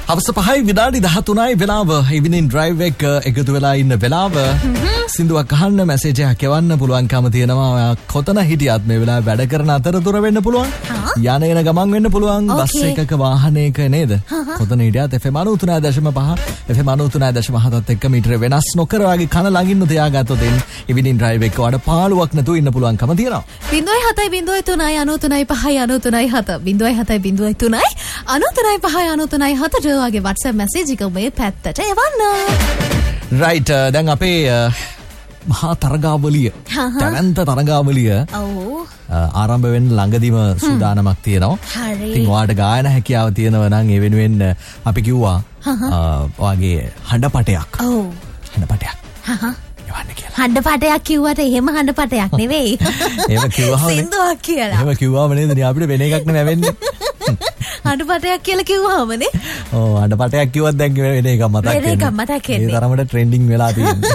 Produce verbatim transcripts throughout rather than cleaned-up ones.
හවස පහයි විනාඩි දහතුනයි වෙලාව. ඉවිනින් ඩ්‍රයිව් එක එකතු වෙලා ඉන්න වෙලාව. සින්දුවක් අහන්න මැසේජ් එකක් එවන්න පුළුවන්කම තියෙනවා. ඔයා කොතන හිටියත් මේ වෙලාවේ වැඩ කරන අතරතුර වෙන්න පුළුවන්. යන එන ගමන් වෙන්න පුළුවන්. බස් එකක වාහනයක නේද? කොතන හිටියත් එෆ් එම් නවය තුනයි දශම පහ එෆ් එම් නවය තුනයි දශම හතත් එක්ක මීටර වෙනස් නොකර වගේ කන ළඟින් තියාගත්තොත් ඉවිනින් ඩ්‍රයිව් එක වඩ පාළුවක් නැතුව ඉන්න පුළුවන්කම තියෙනවා. බිංදුවයි හතයි බිංදුවයි තුනයි අනූ තුනයි පහයි අනූ තුනයි හත බිංදුවයි හතයි බිංදුවයි තුනයි අනූ තුනයි පහයි අනූ තුනයි හතට වගේ WhatsApp message එක මේ පැත්තට එවන්න. right දැන් අපේ මහා තරගාවලිය දැවැන්ත තරගාවලිය ආරම්භ වෙන්න ළඟදීම සූදානමක් තියෙනවා. ඉතින් ඔයාලට ගායන හැකියාව තියෙනවා නම් ඒ වෙනුවෙන් අපි කිව්වා ඔයාගේ හඬපටයක්. ඔව් හඬපටයක්. හහ යවන්න කියලා. හඬපටයක් කිව්වට එහෙම හඬපටයක් නෙවෙයි. එහෙම කිව්වම සින්දුවක් කියලා. එහෙම කිව්වම නේද නේ අපිට වෙන එකක් නෙවෙයි වෙන්නේ. හඬපටයක් කියලා කිව්වමනේ. ඔව් හඬපටයක් කිව්වත් දැන් වෙන එකක් මතක් වෙන්නේ. වෙන එකක් මතක් වෙන්නේ. ඒ තරමට ට්‍රෙන්ඩින් වෙලා තියෙන්නේ.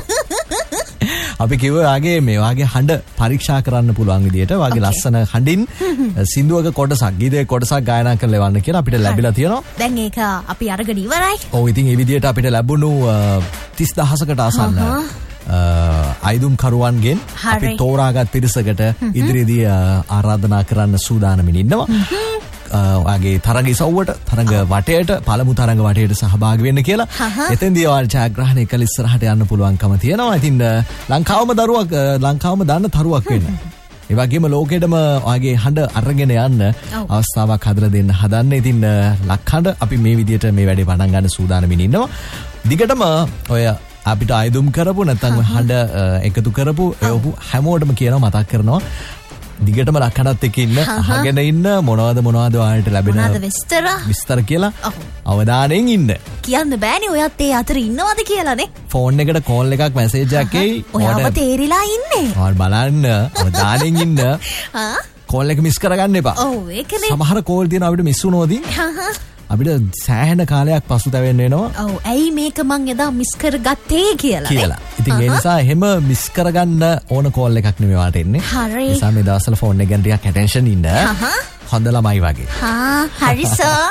අපි කිව්වා වාගේ මේ වාගේ හඬ පරීක්ෂා කරන්න පුළුවන් විදියට වාගේ ලස්සන හඬින් සින්දුවක කොටසක් ගීතයක කොටසක් ගායනා කරලා ලවන්න කියලා අපිට ලැබිලා තියෙනවා. දැන් ඒක අපි අරගෙන ඉවරයි. ඔව් ඉතින් මේ විදියට අපිට ලැබුණු තිස් දහසකට ආසන්න අයිදුම් කරුවන්ගෙන් අපි තෝරාගත් පිරිසකට ඉදිරියේදී ආරාධනා කරන්න සූදානමින් ඉන්නවා. ඔයාගේ තරග ඉසව්වට තරග වටේට පළමු තරග වටේට සහභාගී වෙන්න කියලා. එතෙන්දී ඔයාලට ජයග්‍රහණය කළ ඉස්සරහට යන්න පුළුවන්කම තියෙනවා. ඉතින් ලංකාවම දරුවක් ලංකාවම දාන්න තරුවක් වෙන්න. ඒ වගේම ලෝකෙටම ඔයාගේ හඬ අරගෙන යන්න අවස්ථාවක් හදලා දෙන්න හදන්නේ. ඉතින් ලක්හඬ අපි මේ විදියට මේ වැඩේ පටන් ගන්න සූදානමින් ඉන්නවා. දිගටම ඔය අපිට ආයුධම් කරපු නැත්නම් හඬ එකතු කරපු ඒවපු හැමෝටම කියනවා මතක් කරනවා. දිගටම ලක්හඬත් එක්ක ඉන්න අහගෙන ඉන්න මොනවද මොනවද ඔයාලට ලැබෙන මොනවද විස්තර විස්තර කියලා අවධානයෙන් ඉන්න. කියන්න බෑනේ ඔයත් ඒ අතර ඉන්නවද කියලානේ. ෆෝන් එකට කෝල් එකක් මැසේජ් එකක් එයි. ඔයාව තේරිලා ඉන්නේ. ඔයාලා බලන්න අවධානයෙන් ඉන්න. කෝල් එක මිස් කරගන්න එපා. ඔව් ඒකනේ. සමහර කෝල් තියෙනවා අපිට මිස් වුණොත් අපිට සෑහෙන කාලයක් පසුතැවෙන්න වෙනවා. ඔව් ඇයි මේක මං එදා මිස් කරගත්තේ කියලා කියලා. ඉතින් ඒ නිසා එහෙම මිස් කරගන්න ඕන කෝල් එකක් නෙමෙයි වාට එන්නේ. හරි. නිසා මේ දවස්වල ෆෝන් එක ගැන ටිකක් ඇටෙන්ෂන් ඉන්න. හොඳ ළමයි වගේ. හා හරි සර්.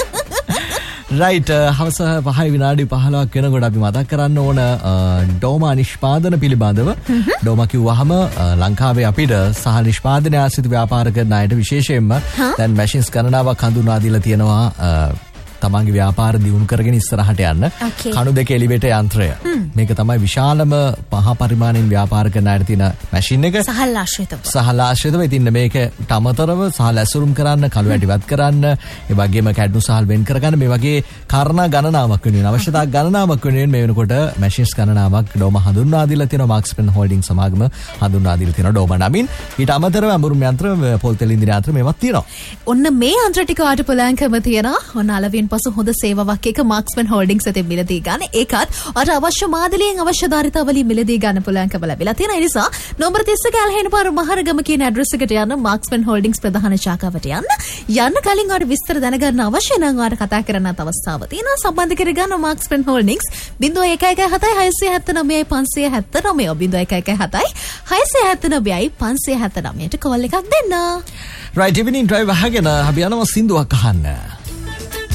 රයිට් හවස පහයි විනාඩි පහළොවක් වෙනකොට අපි මතක් කරන්න ඕන ඩෝමා නිෂ්පාදන පිළිබඳව. ඩෝමා කිව්වහම ලංකාවේ අපිට සහ නිෂ්පාදනය ආශ්‍රිත ව්‍යාපාර කරන අයට විශේෂයෙන්ම දැන් මැෂින්ස් ගණනාවක් හඳුන්වා දීලා තියෙනවා තමන්ගේ ව්‍යාපාර දියුණු කරගෙන ඉස්සරහට යන්න. කණු දෙක එලිවේටර් යන්ත්‍රය. මේක තමයි විශාලම මහා පරිමාණයෙන් ව්‍යාපාර කරන අයට තියෙන මැෂින් එක. සහල් ආශ්‍රිතව. සහල් ආශ්‍රිතව. ඉතින් මේකට අමතරව සහල් ඇසුරුම් කරන්න, කළු ඇටිවත් කරන්න, ඒ වගේම කැඩුණු සහල් වෙන් කරගන්න මේ වගේ කාරණා ගණනාවක් වෙනුවෙන් අවශ්‍යතා ගණනාවක් වෙනුවෙන් මේ වෙනකොට මැෂින්ස් ගණනාවක් ඩෝමා හඳුන්වා දීලා තියෙනවා. මාක්ස්පෙන් හෝල්ඩින් සමාගම හඳුන්වා දීලා තියෙනවා ඩෝමා නමින්. ඊට අමතරව අඹුරුම් යන්ත්‍ර, පොල් තෙල් ඉන්ධන යන්ත්‍ර මේවත් තියෙනවා. ඔන්න මේ යන්ත්‍ර ටික ආට පුළුවන්කම තියෙනවා. ඔන්න අලවින් පසු හොඳ සේවාවක් එක මාක්ස්මන් හෝල්ඩින්ග්ස් අතින් මිලදී ගන්න. ඒකත් අර අවශ්‍ය මාදලියෙන් අවශ්‍ය ධාරිතාවලින් මිලදී ගන්න පුළුවන්කම ලැබිලා තියෙන නිසා නම්බර තිස් ගැල්හෙන පාර මහරගම කියන ඇඩ්‍රස් එකට යන්න මාක්ස්මන් හෝල්ඩින්ග්ස් ප්‍රධාන ශාඛාවට යන්න. යන්න කලින් ආර විස්තර දැනගන්න අවශ්‍ය නම් ආර කතා කරන්නත් අවස්ථාව තියෙනවා. සම්බන්ධ කරගන්න මාක්ස්මන් හෝල්ඩින්ග්ස් ज़ीरो एक एक हताई හයසිය හැත්තෑ නවයයි පන්සිය හැත්තෑ නවය ज़ीरो एक एक हताई හයසිය හැත්තෑ නවයයි පන්සිය හැත්තෑ නවයට කෝල් එකක් දෙන්න. right evening drive අහගෙන අපි යනවා සින්දුවක් අහන්න.